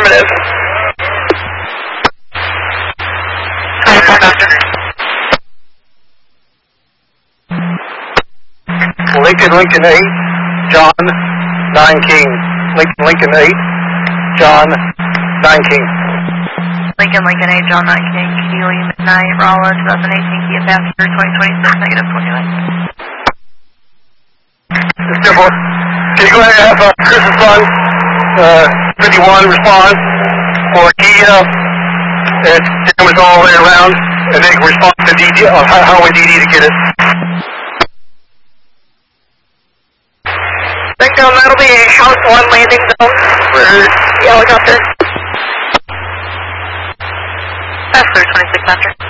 Affirmative. Lincoln 8, John 9 King. Lincoln 8, John 9 King. Lincoln 8, John 9 King, Keely Midnight, Rolla, 2018, Kia passenger, 2026, negative 29. Can you go ahead and have Chris's son, 51, respond for Kia? It's damage all the way around, and then respond to DD, Highway DD to get it. Lincoln, that'll be House 1 landing zone for the helicopter. Passenger 26 after.